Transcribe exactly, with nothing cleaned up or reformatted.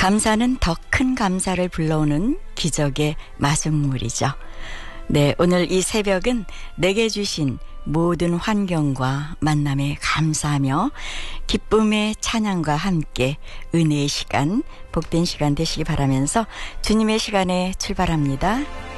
감사는 더 큰 감사를 불러오는 기적의 마중물이죠. 네, 오늘 이 새벽은 내게 주신 모든 환경과 만남에 감사하며 기쁨의 찬양과 함께 은혜의 시간, 복된 시간 되시기 바라면서 주님의 시간에 출발합니다.